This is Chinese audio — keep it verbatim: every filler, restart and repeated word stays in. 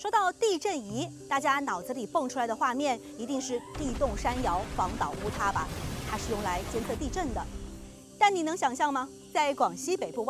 说到地震仪，大家脑子里蹦出来的画面一定是地动山摇、房倒屋塌吧？它是用来监测地震的。但你能想象吗？在广西北部湾。